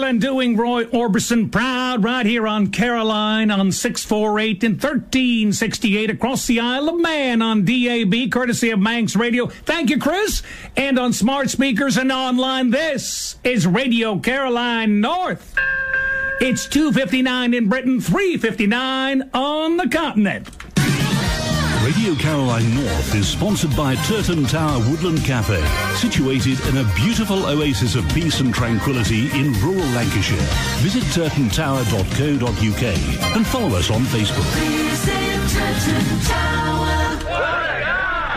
Ireland doing Roy Orbison proud right here on Caroline on 648 and 1368 across the Isle of Man on DAB, courtesy of Manx Radio. Thank you, Chris. And on smart speakers and online, this is Radio Caroline North. It's 2:59 in Britain, 3:59 on the continent. Radio Caroline North is sponsored by Turton Tower Woodland Cafe, situated in a beautiful oasis of peace and tranquility in rural Lancashire. Visit turtontower.co.uk and follow us on Facebook. Visit Turton Tower.